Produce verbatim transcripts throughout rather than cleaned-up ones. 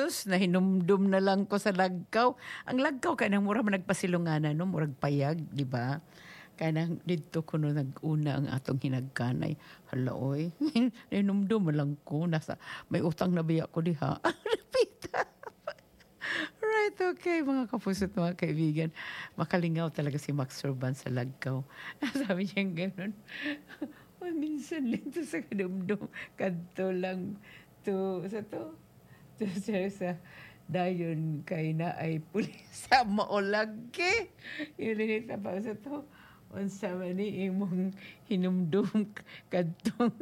sus, nahinumdum na lang ko sa lagkaw. Ang lagkaw kaya nang mura man nagpasilunganan, no? Murag payag, di ba? Kaya nang dito ko no nag-una ang atong hinagkanay. Hala, oy. Nahinumdum lang ko. Nasa, may utang na biya ko diha. Napita. Right, okay, mga kapuso at mga kaibigan. Makalingaw talaga si Max Urban sa lagkaw. Sabi niya gano'n. Oh, minsan lito sa kadumdum. Kadto lang to, sa to, to sa, sa dayon kay na ay pulis sa maolagke. Yun rin pa sa to. Unsa man ni imong hinumdum kadtong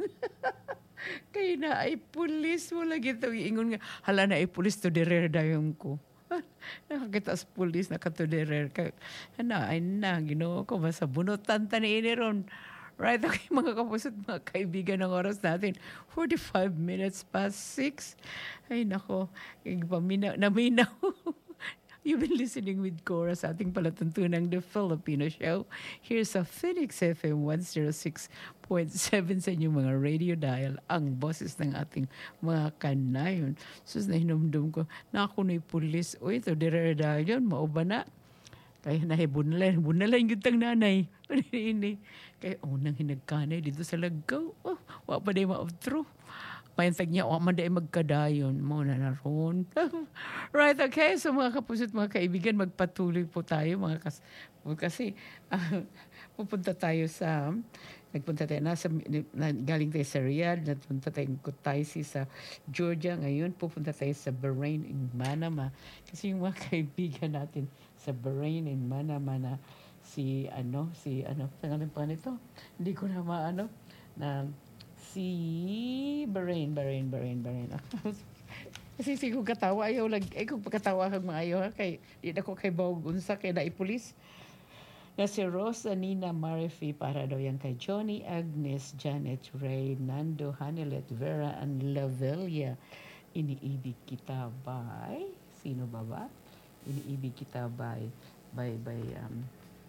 kay na ay pulis mo lagi ito iingon nga hala na ay pulis to direr dayon ko. Nakakita sa pulis na kato direr ka na ay na Ginoo ko basta bunutan ta ni ini ron. Right, okay mga kapusot, mga kaibigan ng oras natin. forty-five minutes past six. Ay nako, paminaw, naminaw. You've been listening with Cora sa ating palatuntunang The Filipino Show. Here's sa Phoenix F M one oh six point seven sa inyong mga radio dial. Ang boses ng ating mga kanayon. Sus, nahinumdum ko, na ako na'y pulis. O ito, dire dial yun, mauba na. Kaya nahibunalan, bunalan yung tang nanay. Ini, kaya unang hinagkanay dito sa lagkaw. Oh, wala pa na yung ma-outro. Mayantag niya, wala man na magkadayon. Muna na ron. Right, okay. So mga kapusot, mga kaibigan, magpatuloy po tayo. Mga kas kasi uh, pupunta tayo sa, nagpunta tayo, nasa, na, galing tayo sa Riyadh, nagpunta tayo Kutaisi sa Georgia. Ngayon, pupunta tayo sa Bahrain in Manama. Kasi yung mga kaibigan natin sa Bahrain in Manama na si ano si ano pangalan pa nito hindi ko na maano na si Bahrain Bahrain Bahrain Bahrain kasi si ko katawa ayaw lag ay kung pagkatawa kag maayo ha kay di na ko kay bawog unsa kay na ipulis na si Rosa Nina Marifi para daw yan kay Johnny Agnes Janet Ray Nando Hanelet Vera and Lavelia. Iniibig kita by sino ba ba iniibig kita by by by um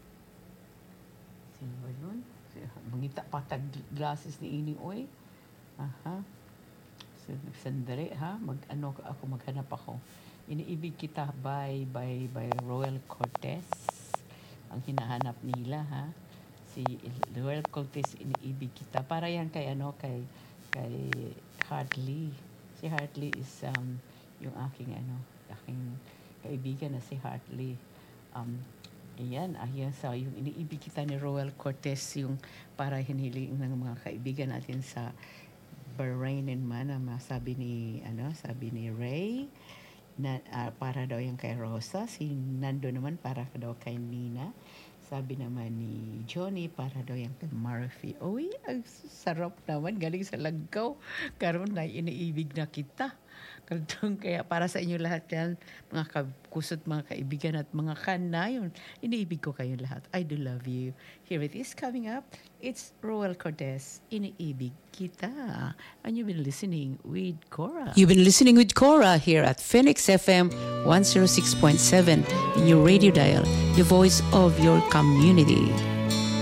sino ba yun? Mangita patag glasses ni Ini Oy. Aha. So, sandali ha. Mag-ano ako, maghanap ako. Iniibig kita by, by, by Royal Cortez. Ang hinahanap nila ha. Si Royal Cortez, iniibig kita. Para yan kay ano, kay, kay Hartley. Si Hartley is um, yung aking ano, aking kaibigan na si Hartley. Um, Ayan, ayan sa yung iniibig kita ni Royal Cortez yung para hiniling ng mga kaibigan natin sa Bahrain and Manama. Sabi ni ano, sabi ni Ray na uh, para daw yung kay Rosa, si Nando naman para daw kay Nina. Sabi naman ni Johnny para daw yung kay Murphy. Uy, ang sarap naman galing sa lagkaw. Karon na iniibig na kita. Kaya para sa inyo lahat yan, mga kusot, mga kaibigan at mga kanayon, iniibig ko kayo lahat. I do love you. Here it is coming up. It's Royal Cortez, Iniibig Kita. And you've been listening with Cora. You've been listening with Cora here at Phoenix F M one oh six point seven in your radio dial, the voice of your community.